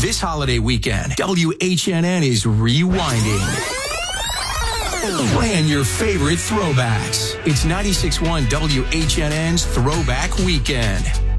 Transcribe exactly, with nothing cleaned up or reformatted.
This holiday weekend, W H N N is rewinding. Playing your favorite throwbacks. It's ninety-six point one W H N N's Throwback Weekend.